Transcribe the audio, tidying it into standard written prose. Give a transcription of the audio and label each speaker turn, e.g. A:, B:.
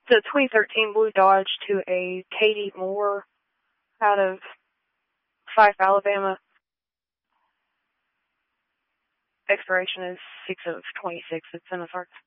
A: The 2013 Blue Dodge to a Katie Moore out of Fife, Alabama. Expiration is 6/26. It's in the park.